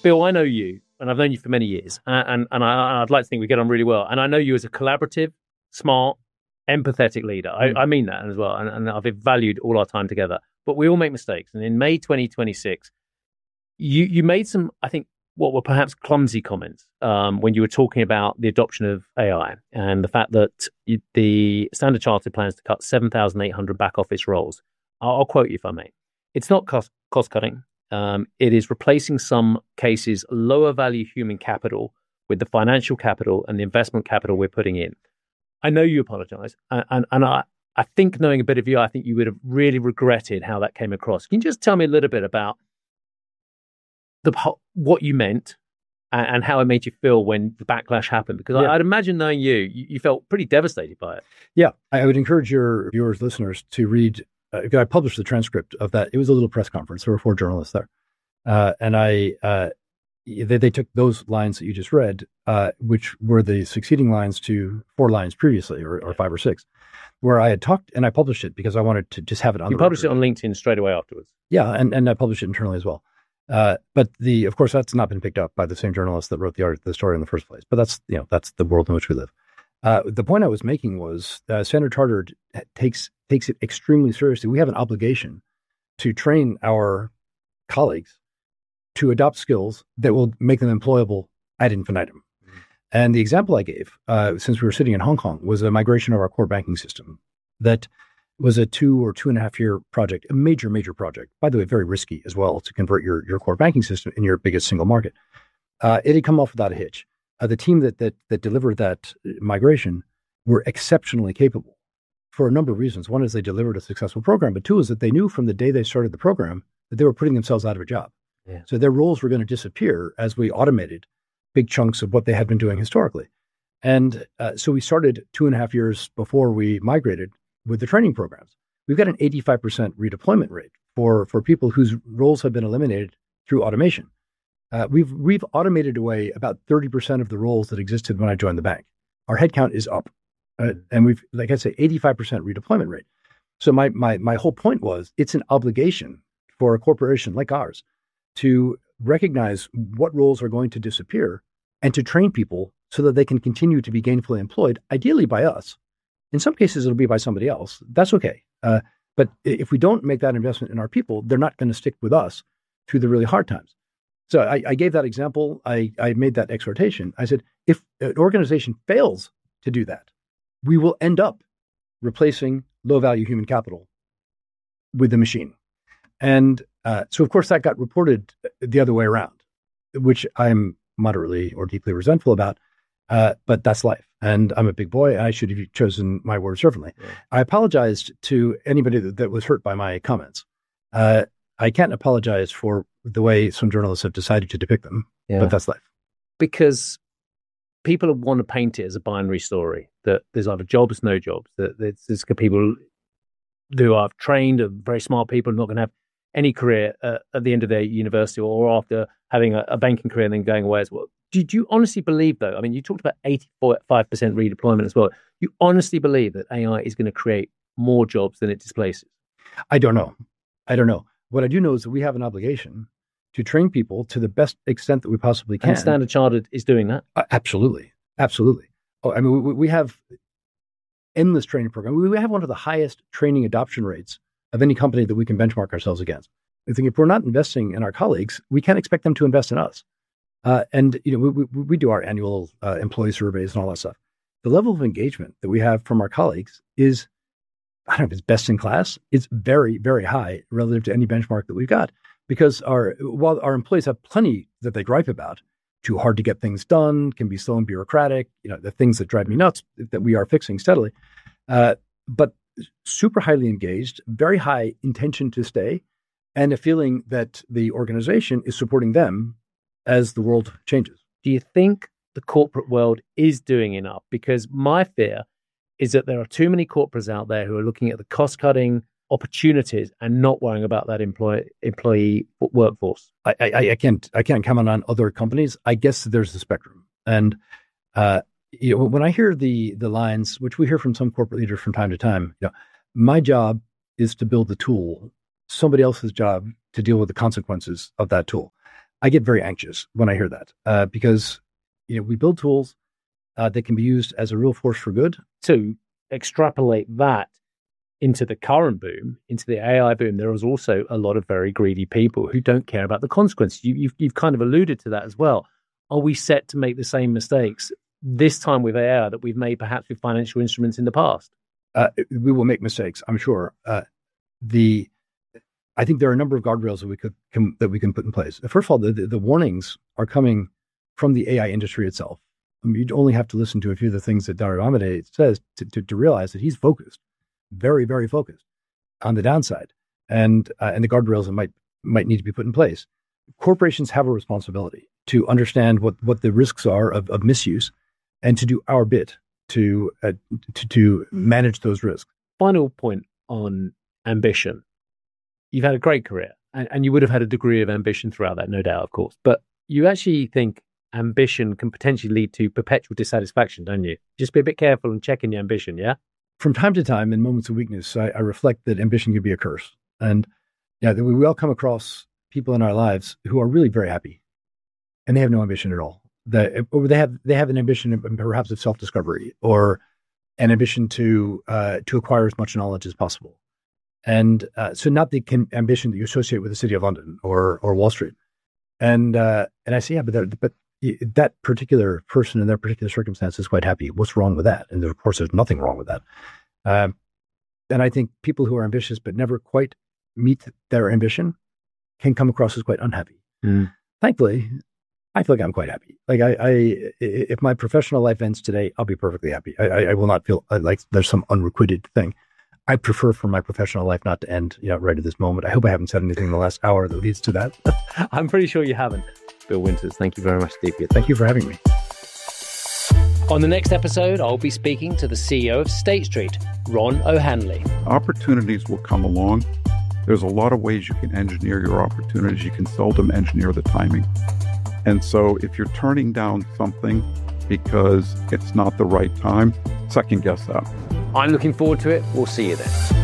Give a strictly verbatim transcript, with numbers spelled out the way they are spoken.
Bill, I know you, and I've known you for many years, and, and, and I, I'd like to think we get on really well. And I know you as a collaborative, smart, empathetic leader. I, mm. I mean that as well, and, and I've valued all our time together. But we all make mistakes. And in May twenty twenty-six, you, you made some, I think, what were perhaps clumsy comments um, when you were talking about the adoption of A I and the fact that you, the Standard Chartered plans to cut seven thousand eight hundred back office roles. I'll, I'll quote you if I may. It's not cost, cost cutting. Um, it is replacing some cases lower value human capital with the financial capital and the investment capital we're putting in. I know you apologize. And, and, and I, I think knowing a bit of you, I think you would have really regretted how that came across. Can you just tell me a little bit about the what you meant and, and how it made you feel when the backlash happened? Because yeah. I, I'd imagine knowing you, you, you felt pretty devastated by it. Yeah, I would encourage your viewers, listeners to read, uh, I published the transcript of that. It was a little press conference. There were four journalists there. Uh, and I, uh, they, they took those lines that you just read, uh, which were the succeeding lines to four lines previously, or, or five or six, where I had talked, and I published it because I wanted to just have it on You the published record. it on LinkedIn straight away afterwards. Yeah, and, and I published it internally as well. Uh, but the, of course, that's not been picked up by the same journalist that wrote the art, the story in the first place. But that's, you know, that's the world in which we live. Uh, the point I was making was uh, Standard Chartered takes takes it extremely seriously. We have an obligation to train our colleagues to adopt skills that will make them employable ad infinitum. Mm-hmm. And the example I gave, uh, since we were sitting in Hong Kong, was a migration of our core banking system that was a two or two and a half year project, a major, major project. By the way, very risky as well to convert your, your core banking system in your biggest single market. Uh, it had come off without a hitch. Uh, the team that, that that delivered that migration were exceptionally capable for a number of reasons. One is they delivered a successful program, but two is that they knew from the day they started the program that they were putting themselves out of a job. Yeah. So their roles were going to disappear as we automated big chunks of what they had been doing historically. And uh, so we started two and a half years before we migrated with the training programs. We've got an eighty-five percent redeployment rate for, for people whose roles have been eliminated through automation. Uh, we've we've automated away about thirty percent of the roles that existed when I joined the bank. Our headcount is up. Uh, and we've, like I say, eighty-five percent redeployment rate. So my, my, my whole point was it's an obligation for a corporation like ours to recognize what roles are going to disappear and to train people so that they can continue to be gainfully employed, ideally by us. In some cases, it'll be by somebody else. That's okay. Uh, but if we don't make that investment in our people, they're not going to stick with us through the really hard times. So I, I gave that example. I, I made that exhortation. I said, if an organization fails to do that, we will end up replacing low-value human capital with the machine. And uh, so, of course, that got reported the other way around, which I'm moderately or deeply resentful about. Uh, but that's life. And I'm a big boy. I should have chosen my words differently. Yeah. I apologized to anybody that, that was hurt by my comments. Uh, I can't apologize for the way some journalists have decided to depict them, yeah. but that's life. Because people want to paint it as a binary story, that there's either jobs, no jobs, that there's, there's people who are trained, are very smart people, not going to have any career uh, at the end of their university or after having a, a banking career and then going away as well. Did you honestly believe, though? I mean, you talked about eighty-five percent redeployment as well. You honestly believe that A I is going to create more jobs than it displaces? I don't know. I don't know. What I do know is that we have an obligation to train people to the best extent that we possibly can. And Standard Chartered is doing that? Uh, absolutely. Absolutely. Oh, I mean, we, we have endless training program. We have one of the highest training adoption rates of any company that we can benchmark ourselves against. I think if we're not investing in our colleagues, we can't expect them to invest in us. Uh, and, you know, we, we, we do our annual uh, employee surveys and all that stuff. The level of engagement that we have from our colleagues is, I don't know if it's best in class. It's very, very high relative to any benchmark that we've got. Because our while our employees have plenty that they gripe about, too hard to get things done, can be slow and bureaucratic, you know, the things that drive me nuts that we are fixing steadily. Uh, but super highly engaged, very high intention to stay, and a feeling that the organization is supporting them as the world changes. Do you think the corporate world is doing enough? Because my fear is that there are too many corporates out there who are looking at the cost-cutting opportunities and not worrying about that employee employee workforce. I, I, I can't I can't comment on other companies. I guess there's a spectrum, and uh, you know, when I hear the the lines, which we hear from some corporate leaders from time to time, you know, my job is to build the tool. Somebody else's job to deal with the consequences of that tool. I get very anxious when I hear that uh, because you know we build tools uh, that can be used as a real force for good. To extrapolate that into the current boom, into the A I boom, there is also a lot of very greedy people who don't care about the consequences. You, you've, you've kind of alluded to that as well. Are we set to make the same mistakes this time with A I that we've made perhaps with financial instruments in the past? Uh, we will make mistakes, I'm sure. Uh, the I think there are a number of guardrails that we could can, that we can put in place. First of all, the, the, the warnings are coming from the A I industry itself. I mean, you'd only have to listen to a few of the things that Dario Amodei says to, to, to realize that he's focused, very, very focused on the downside, and uh, and the guardrails that might might need to be put in place. Corporations have a responsibility to understand what, what the risks are of, of misuse, and to do our bit to uh, to to manage those risks. Final point on ambition. You've had a great career, and, and you would have had a degree of ambition throughout that, no doubt, of course. But you actually think ambition can potentially lead to perpetual dissatisfaction, don't you? Just be a bit careful and check in your ambition, yeah? From time to time, in moments of weakness, I, I reflect that ambition can be a curse. And yeah, we, we all come across people in our lives who are really very happy, and they have no ambition at all. That, or they have they have an ambition, perhaps of self-discovery, or an ambition to uh, to acquire as much knowledge as possible. And uh, so not the can, ambition that you associate with the City of London or or Wall Street. And uh, and I say, yeah, but but that particular person in their particular circumstance is quite happy. What's wrong with that? And of course, there's nothing wrong with that. Um, and I think people who are ambitious but never quite meet their ambition can come across as quite unhappy. Mm. Thankfully, I feel like I'm quite happy. Like I, I, if my professional life ends today, I'll be perfectly happy. I, I, I will not feel like there's some unrequited thing. I prefer for my professional life not to end, you know, right at this moment. I hope I haven't said anything in the last hour that leads to that. I'm pretty sure you haven't. Bill Winters, thank you very much, Steve. Thank you for having me. On the next episode, I'll be speaking to the C E O of State Street, Ron O'Hanley. Opportunities will come along. There's a lot of ways you can engineer your opportunities. You can seldom engineer the timing. And so if you're turning down something because it's not the right time, second guess that. I'm looking forward to it. We'll see you then.